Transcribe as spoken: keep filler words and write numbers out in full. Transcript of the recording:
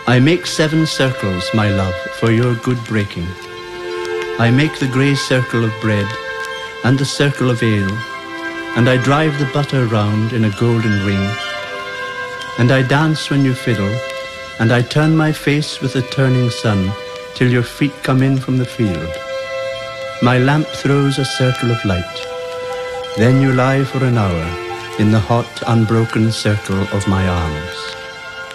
I make seven circles, my love, for your good breaking. I make the grey circle of bread and the circle of ale, and I drive the butter round in a golden ring. And I dance when you fiddle, and I turn my face with the turning sun till your feet come in from the field. My lamp throws a circle of light. Then you lie for an hour in the hot, unbroken circle of my arms.